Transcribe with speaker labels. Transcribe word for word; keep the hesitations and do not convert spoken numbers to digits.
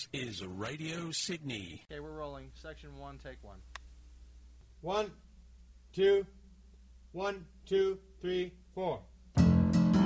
Speaker 1: This is Radio Sydney.
Speaker 2: Okay, we're rolling. Section one, take one.
Speaker 3: One, two, one, two, three, four.